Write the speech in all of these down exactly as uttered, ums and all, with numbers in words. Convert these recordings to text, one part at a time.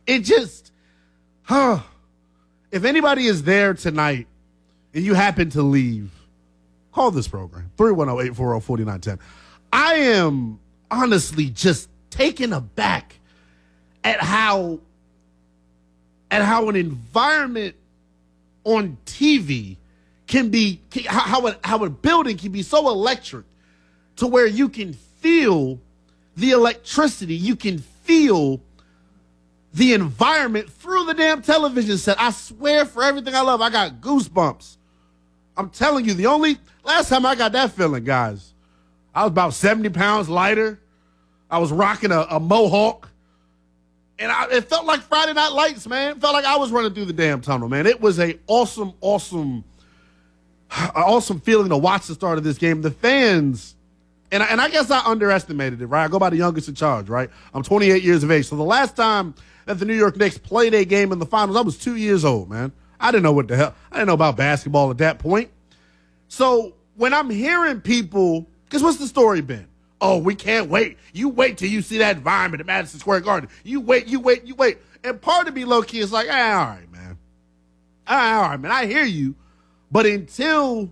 it just, huh. If anybody is there tonight and you happen to leave, call this program, three one zero, eight four zero, four nine one zero. I am honestly just taken aback at how, at how an environment on T V can be, how a, how a building can be so electric to where you can feel the electricity, you can feel the environment through the damn television set. I swear for everything I love, I got goosebumps. I'm telling you, the only, last time I got that feeling, guys, I was about seventy pounds lighter. I was rocking a, a mohawk. And I, it felt like Friday Night Lights, man. It felt like I was running through the damn tunnel, man. It was a awesome, awesome, awesome feeling to watch the start of this game. The fans, and I, and I guess I underestimated it, right? I go by the youngest in charge, right? I'm twenty-eight years of age. So the last time that the New York Knicks played a game in the finals, I was two years old, man. I didn't know what the hell. I didn't know about basketball at that point. So when I'm hearing people, because what's the story been? Oh, we can't wait. You wait till you see that environment at Madison Square Garden. You wait, you wait, you wait. And part of me, low-key, is like, ah, all right, man. Ah, all right, man, I hear you. But until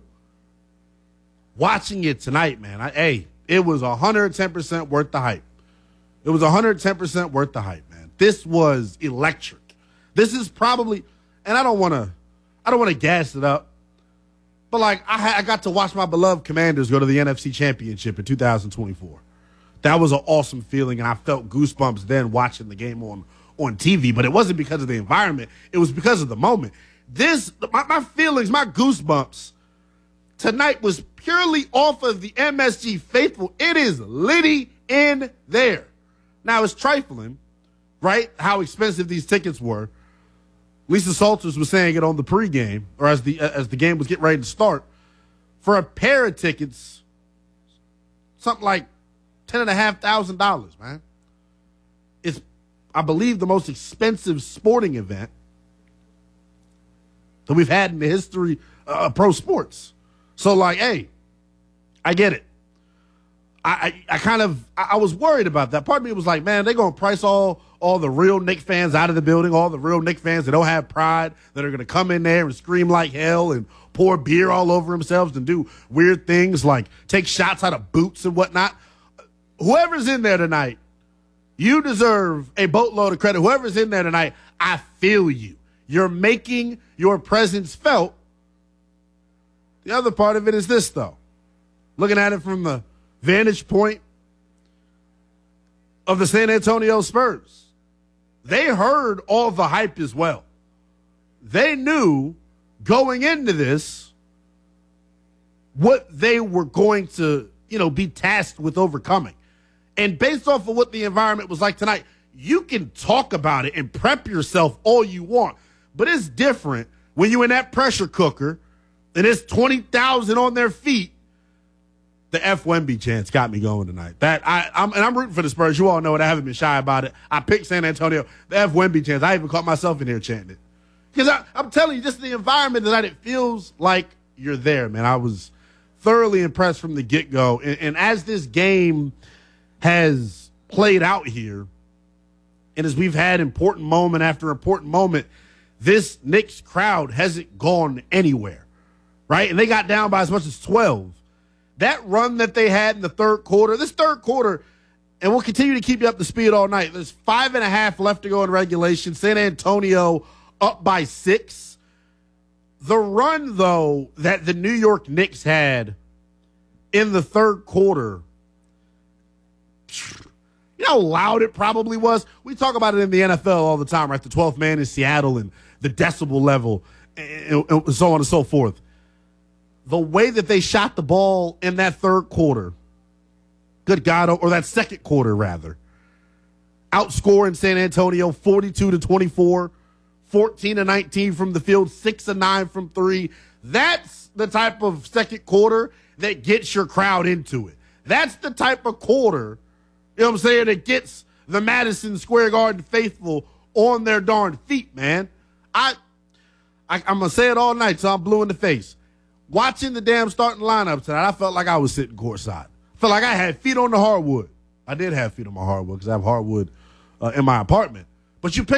watching it tonight, man, I, hey, it was one hundred ten percent worth the hype. It was one hundred ten percent worth the hype, man. This was electric. This is probably, and I don't want to, I don't want to gas it up, but like I, ha- I got to watch my beloved Commanders go to the N F C Championship in two thousand twenty-four. That was an awesome feeling, and I felt goosebumps then watching the game on, on T V, but it wasn't because of the environment. It was because of the moment. This, my, my feelings, my goosebumps tonight was purely off of the M S G faithful. It is litty in there. Now, it's trifling, right, how expensive these tickets were. Lisa Salters was saying it on the pregame, or as the as the game was getting ready to start. For a pair of tickets, something like ten and a half thousand dollars, man. It's, I believe, the most expensive sporting event that we've had in the history of pro sports. So, like, hey, I get it. I, I, I kind of, I, I was worried about that. Part of me was like, man, they're going to price all, all the real Knicks fans out of the building, all the real Knicks fans that don't have pride, that are going to come in there and scream like hell and pour beer all over themselves and do weird things like take shots out of boots and whatnot. Whoever's in there tonight, you deserve a boatload of credit. Whoever's in there tonight, I feel you. You're making your presence felt. The other part of it is this, though. Looking at it from the vantage point of the San Antonio Spurs. They heard all the hype as well. They knew going into this what they were going to, you know, be tasked with overcoming. And based off of what the environment was like tonight, you can talk about it and prep yourself all you want. But it's different when you're in that pressure cooker and it's twenty thousand on their feet. The F Wemby chants got me going tonight. That I, I'm and I'm rooting for the Spurs. You all know it. I haven't been shy about it. I picked San Antonio. The F Wemby chants. I even caught myself in here chanting it because I'm telling you, just the environment tonight. It feels like you're there, man. I was thoroughly impressed from the get go. And, and as this game has played out here, and as we've had important moment after important moment, this Knicks crowd hasn't gone anywhere, right? And they got down by as much as twelve. That run that they had in the third quarter, this third quarter, and we'll continue to keep you up to speed all night. There's five and a half left to go in regulation. San Antonio up by six. The run, though, that the New York Knicks had in the third quarter, you know how loud it probably was? We talk about it in the N F L all the time, right? The twelfth man in Seattle and the decibel level and so on and so forth. The way that they shot the ball in that third quarter, good God, or that second quarter, rather, outscoring San Antonio forty-two to twenty-four, fourteen to nineteen from the field, six to nine from three. That's the type of second quarter that gets your crowd into it. That's the type of quarter, you know what I'm saying, that gets the Madison Square Garden faithful on their darn feet, man. I, I I'm going to say it all night till I'm blue in the face. Watching the damn starting lineup tonight, I felt like I was sitting courtside. I felt like I had feet on the hardwood. I did have feet on my hardwood because I have hardwood uh, in my apartment. But you pick